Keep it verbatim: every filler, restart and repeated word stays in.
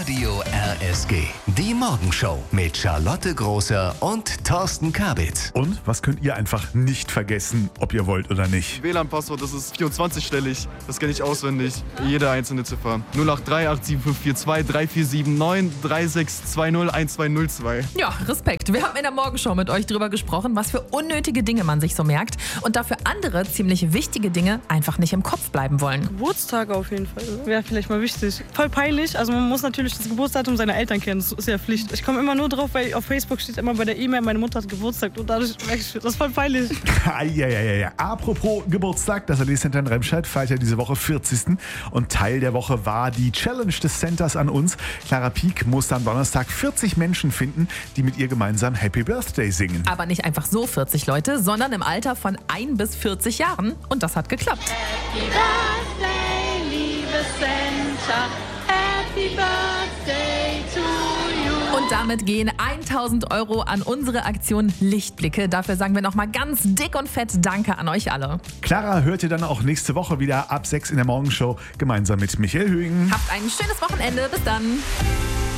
Radio R S G. Die Morgenshow mit Charlotte Großer und Thorsten Kabitz. Und was könnt ihr einfach nicht vergessen, ob ihr wollt oder nicht? W L A N-Passwort, das ist vierundzwanzig-stellig. Das kenne ich auswendig. Jede einzelne Ziffer. null acht drei acht sieben fünf vier zwei drei vier sieben neun drei sechs zwei null eins zwei null zwei. Ja, Respekt. Wir haben in der Morgenshow mit euch drüber gesprochen, was für unnötige Dinge man sich so merkt und dafür andere ziemlich wichtige Dinge einfach nicht im Kopf bleiben wollen. Geburtstage auf jeden Fall. Wäre vielleicht mal wichtig. Voll peinlich. Also man muss natürlich das Geburtsdatum seiner Eltern kennen. Das ist ja Pflicht. Ich komme immer nur drauf, weil auf Facebook steht immer bei der E-Mail, meine Mutter hat Geburtstag. Und dadurch merke ich, das ist voll peinlich. Ja, ja, ja, ja. Apropos Geburtstag, das A D-Center in Remscheid feiert ja diese Woche vierzigsten Und Teil der Woche war die Challenge des Centers an uns. Clara Pieck musste am Donnerstag vierzig Menschen finden, die mit ihr gemeinsam Happy Birthday singen. Aber nicht einfach so vierzig Leute, sondern im Alter von ein bis vierzig Jahren. Und das hat geklappt. Happy Birthday, liebe Center. Happy Birthday to you. Und damit gehen tausend Euro an unsere Aktion Lichtblicke. Dafür sagen wir nochmal ganz dick und fett Danke an euch alle. Clara hört ihr dann auch nächste Woche wieder ab sechs in der Morgenshow gemeinsam mit Michael Hügen. Habt ein schönes Wochenende. Bis dann.